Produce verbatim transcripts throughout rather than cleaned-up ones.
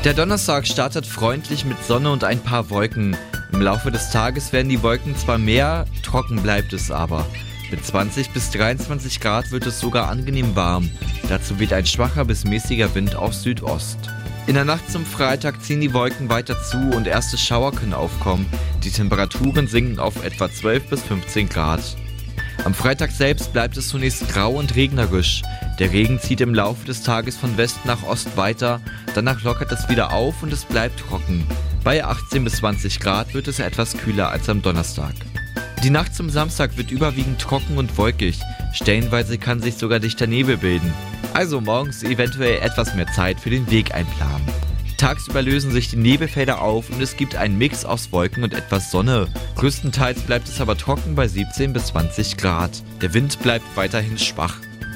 Der Donnerstag startet freundlich mit Sonne und ein paar Wolken. Im Laufe des Tages werden die Wolken zwar mehr, trocken bleibt es aber. Mit zwanzig bis dreiundzwanzig Grad wird es sogar angenehm warm. Dazu weht ein schwacher bis mäßiger Wind aus Südost. In der Nacht zum Freitag ziehen die Wolken weiter zu und erste Schauer können aufkommen. Die Temperaturen sinken auf etwa zwölf bis fünfzehn Grad. Am Freitag selbst bleibt es zunächst grau und regnerisch. Der Regen zieht im Laufe des Tages von West nach Ost weiter, danach lockert es wieder auf und es bleibt trocken. Bei achtzehn bis zwanzig Grad wird es etwas kühler als am Donnerstag. Die Nacht zum Samstag wird überwiegend trocken und wolkig. Stellenweise kann sich sogar dichter Nebel bilden. Also morgens eventuell etwas mehr Zeit für den Weg einplanen. Tagsüber lösen sich die Nebelfelder auf und es gibt einen Mix aus Wolken und etwas Sonne. Größtenteils bleibt es aber trocken bei siebzehn bis zwanzig Grad. Der Wind bleibt weiterhin schwach.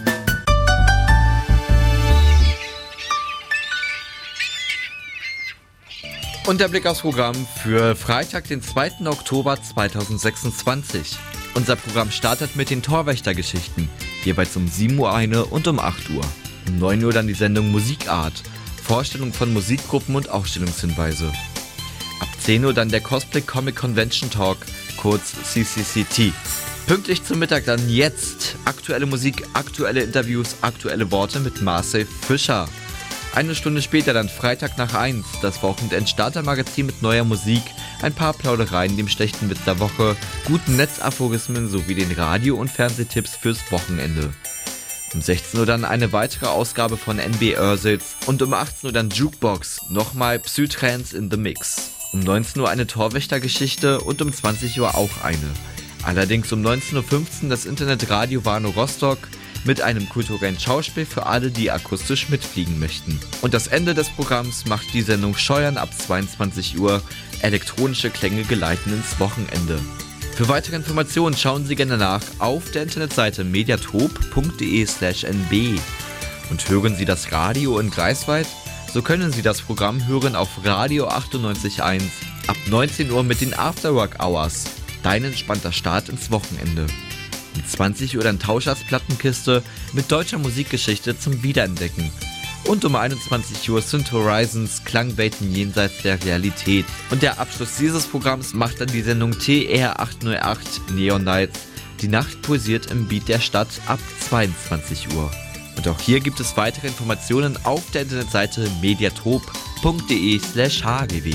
Und der Blick aufs Programm für Freitag, den zweiten Oktober zweitausendsechsundzwanzig. Unser Programm startet mit den Torwächtergeschichten, jeweils um sieben Uhr eine und um acht Uhr. Um neun Uhr dann die Sendung Musikart, Vorstellung von Musikgruppen und Ausstellungshinweise. Ab zehn Uhr dann der Cosplay Comic Convention Talk, kurz C C C T. Pünktlich zum Mittag dann jetzt aktuelle Musik, aktuelle Interviews, aktuelle Worte mit Marcel Fischer. Eine Stunde später dann Freitag nach eins, das Wochenend-Starter-Magazin mit neuer Musik, ein paar Plaudereien, dem schlechten Witz der Woche, guten Netzaphorismen sowie den Radio- und Fernsehtipps fürs Wochenende. Um sechzehn Uhr dann eine weitere Ausgabe von N B Ursels und um achtzehn Uhr dann Jukebox, nochmal Psytrance in the Mix. Um neunzehn Uhr eine Torwächtergeschichte und um zwanzig Uhr auch eine. Allerdings um neunzehn Uhr fünfzehn das Internetradio Warnow Rostock mit einem kulturellen Schauspiel für alle, die akustisch mitfliegen möchten. Und das Ende des Programms macht die Sendung Scheuern ab zweiundzwanzig Uhr, elektronische Klänge geleiten ins Wochenende. Für weitere Informationen schauen Sie gerne nach auf der Internetseite mediatop punkt de slash n b. Und hören Sie das Radio in Greifswald? So können Sie das Programm hören auf Radio achtundneunzig Komma eins ab neunzehn Uhr mit den Afterwork Hours. Dein entspannter Start ins Wochenende. Um zwanzig Uhr dann Tauschers Plattenkiste mit deutscher Musikgeschichte zum Wiederentdecken. Und um einundzwanzig Uhr Synth Horizons Klangwelten jenseits der Realität. Und der Abschluss dieses Programms macht dann die Sendung T R achthundertacht Neon Nights. Die Nacht pulsiert im Beat der Stadt ab zweiundzwanzig Uhr. Und auch hier gibt es weitere Informationen auf der Internetseite mediatop punkt de slash h g w.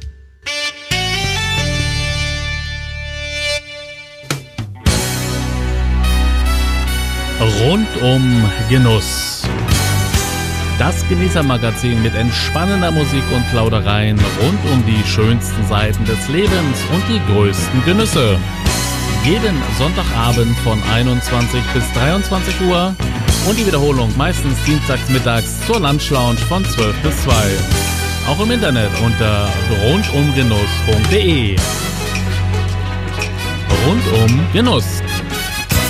Rundum Genuss. Das Genießermagazin mit entspannender Musik und Plaudereien rund um die schönsten Seiten des Lebens und die größten Genüsse. Jeden Sonntagabend von einundzwanzig bis dreiundzwanzig Uhr und die Wiederholung meistens dienstags mittags zur Lunchlounge von zwölf bis zwei. Auch im Internet unter rundumgenuss punkt de. Rundum Genuss.